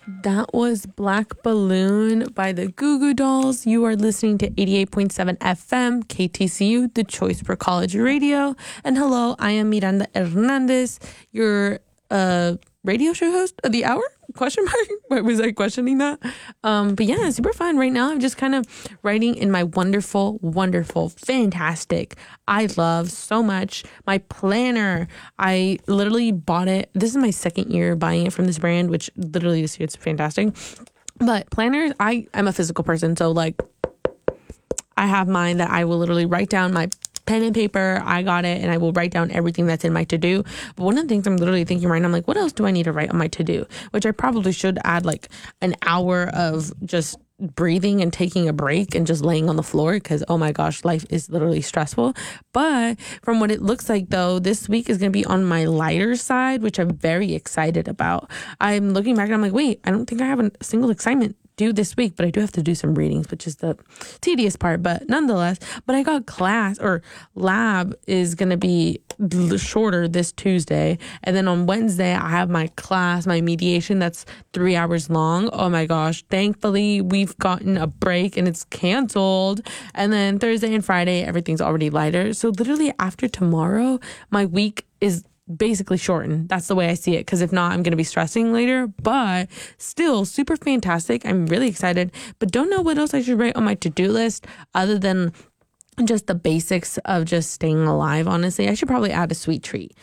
That was Black Balloon by the Goo Goo Dolls. You are listening to 88.7 FM, KTCU, the Choice for College Radio. And hello, I am Miranda Hernandez, your radio show host of the hour? Question mark? Wait, was I questioning that? But yeah, super fun. Right now, I'm just kind of writing in my wonderful, fantastic, I love so much, my planner. I literally bought it. This is my second year buying it from this brand, which literally this year it's fantastic. But planners, I'm a physical person. So like I have mine that I will literally write down my pen and paper. I got it, and I will write down everything that's in my to-do. But one of the things I'm literally thinking right now, I'm like, what else do I need to write on my to-do? Which I probably should add like an hour of just breathing and taking a break and just laying on the floor because, oh my gosh, life is literally stressful. But from what it looks like, though, this week is going to be on my lighter side, which I'm very excited about. I'm looking back and I'm like, wait, I don't think I have a single excitement due this week, but I do have to do some readings, which is the tedious part, but nonetheless. But I got class or lab is going to be shorter this Tuesday, and then on Wednesday I have my class, my mediation, that's 3 hours long. Oh my gosh, thankfully we've gotten a break and it's canceled. And then Thursday and Friday everything's already lighter, so literally after tomorrow my week is basically shortened. That's the way I see it, because if not, I'm going to be stressing later. But still super fantastic. I'm really excited, but don't know what else I should write on my to-do list other than just the basics of just staying alive. Honestly, I should probably add a sweet treat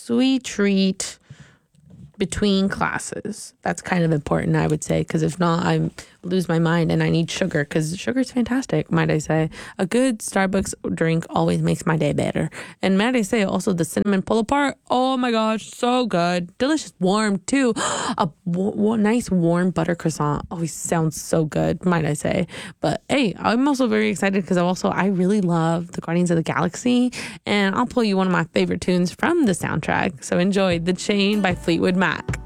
between classes. That's kind of important, I would say, because if not, I lose my mind and I need sugar, because sugar is fantastic, might I say. A good Starbucks drink always makes my day better. And might I say, also the cinnamon pull apart, oh my gosh, so good. Delicious, warm too. A nice warm butter croissant always sounds so good, might I say. But hey, I'm also very excited because I really love the Guardians of the Galaxy, and I'll play you one of my favorite tunes from the soundtrack. So enjoy The Chain by Fleetwood Mac.